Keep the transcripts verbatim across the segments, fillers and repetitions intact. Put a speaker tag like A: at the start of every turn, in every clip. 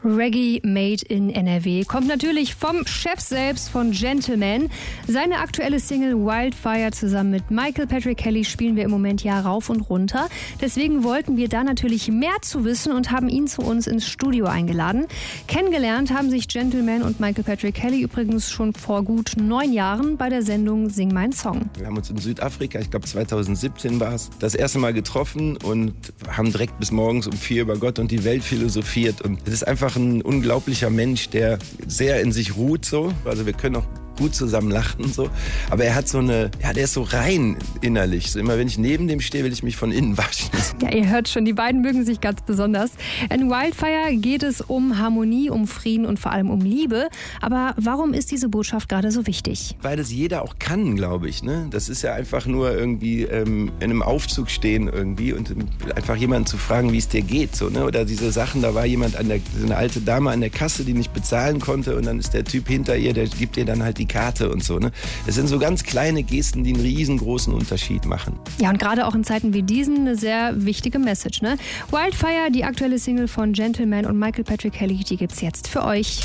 A: Reggae Made in N R W kommt natürlich vom Chef selbst, von Gentleman. Seine aktuelle Single Wildfire zusammen mit Michael Patrick Kelly spielen wir im Moment ja rauf und runter. Deswegen wollten wir da natürlich mehr zu wissen und haben ihn zu uns ins Studio eingeladen. Kennengelernt haben sich Gentleman und Michael Patrick Kelly übrigens schon vor gut neun Jahren bei der Sendung Sing mein Song.
B: Wir haben uns in Südafrika, ich glaube zweitausendsiebzehn war es, das erste Mal getroffen und haben direkt bis morgens um vier über Gott und die Welt philosophiert. Und es ist einfach ein unglaublicher Mensch, der sehr in sich ruht so. Also wir können auch gut zusammen lachen so. Aber er hat so eine, ja, der ist so rein innerlich. So immer wenn ich neben dem stehe, will ich mich von innen waschen.
A: Ja, ihr hört schon, die beiden mögen sich ganz besonders. In Wildfire geht es um Harmonie, um Frieden und vor allem um Liebe. Aber warum ist diese Botschaft gerade so wichtig?
B: Weil das jeder auch kann, glaube ich. Ne? Das ist ja einfach nur irgendwie ähm, in einem Aufzug stehen irgendwie und einfach jemanden zu fragen, wie es dir geht. So, ne? Oder diese Sachen, da war jemand, an der, so eine alte Dame an der Kasse, die nicht bezahlen konnte und dann ist der Typ hinter ihr, der gibt ihr dann halt die Karte und so. Ne? Es sind so ganz kleine Gesten, die einen riesengroßen Unterschied machen.
A: Ja, und gerade auch in Zeiten wie diesen eine sehr wichtige Message. Ne? Wildfire, die aktuelle Single von Gentleman und Michael Patrick Kelly, die gibt's jetzt für euch.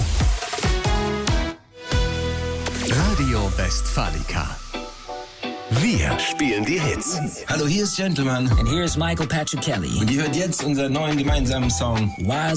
C: Radio Westfalica. Wir spielen die Hits.
B: Hallo, hier ist Gentleman.
D: And here's Michael Patrick Kelly.
B: Und ihr hört jetzt unseren neuen gemeinsamen Song
D: Wild